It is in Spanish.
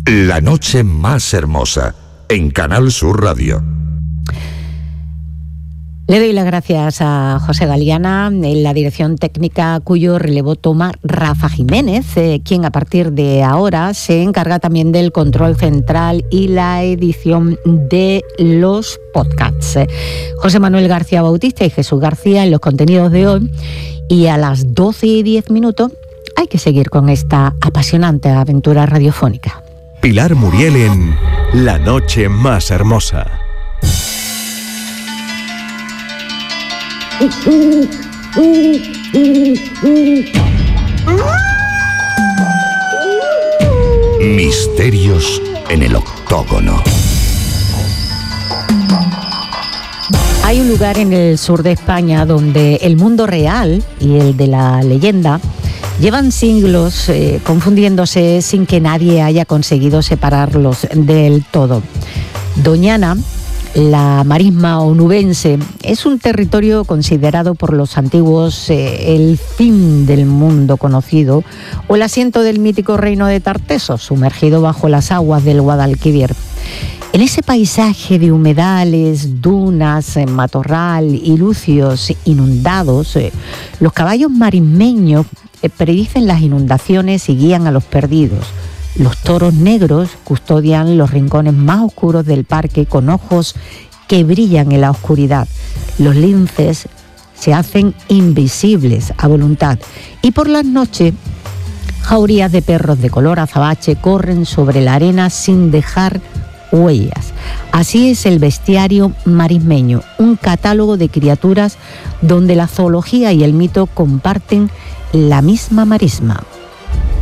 La noche más hermosa, en Canal Sur Radio. Le doy las gracias a José Galiana en la dirección técnica, cuyo relevo toma Rafa Jiménez, quien a partir de ahora se encarga también del control central y la edición de los podcasts. José Manuel García Bautista y Jesús García en los contenidos de hoy, y a las 12:10 hay que seguir con esta apasionante aventura radiofónica. Pilar Muriel en La noche más hermosa. Misterios en el octógono. Hay un lugar en el sur de España donde el mundo real y el de la leyenda llevan siglos confundiéndose sin que nadie haya conseguido separarlos del todo. Doñana, la marisma onubense, es un territorio considerado por los antiguos el fin del mundo conocido, o el asiento del mítico reino de Tartesos, sumergido bajo las aguas del Guadalquivir. En ese paisaje de humedales, dunas, matorral y lucios inundados, los caballos marismeños predicen las inundaciones y guían a los perdidos. Los toros negros custodian los rincones más oscuros del parque con ojos que brillan en la oscuridad. Los linces se hacen invisibles a voluntad y por las noches jaurías de perros de color azabache corren sobre la arena sin dejar huellas. Así es el bestiario marismeño, un catálogo de criaturas donde la zoología y el mito comparten la misma marisma.